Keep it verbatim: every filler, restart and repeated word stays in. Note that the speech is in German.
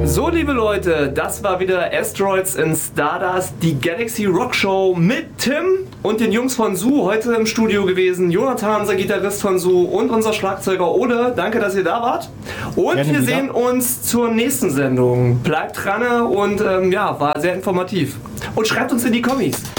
So, liebe Leute, das war wieder Asteroids in Stardust, die Galaxy Rock Show mit Tim und den Jungs von Zoo. Heute im Studio gewesen Jonathan, unser Gitarrist von Zoo, und unser Schlagzeuger Ole. Danke, dass ihr da wart. Und Gerne wir wieder. sehen uns zur nächsten Sendung. Bleibt dran und ähm, ja, war sehr informativ. Und schreibt uns in die Kommis.